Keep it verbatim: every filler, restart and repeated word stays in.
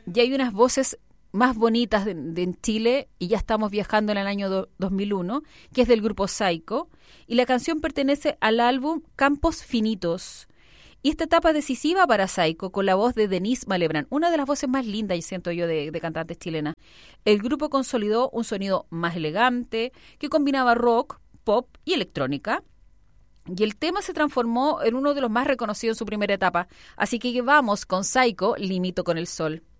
y hay unas voces más bonitas de, de en Chile, y ya estamos viajando en el año do, dos mil uno, que es del grupo Saiko, y la canción pertenece al álbum Campos Finitos. Y esta etapa es decisiva para Saiko, con la voz de Denise Malebrán, una de las voces más lindas, y siento yo, de, de cantantes chilenas. El grupo consolidó un sonido más elegante, que combinaba rock, pop y electrónica, y el tema se transformó en uno de los más reconocidos en su primera etapa. Así que vamos con Saiko, Limito con el Sol.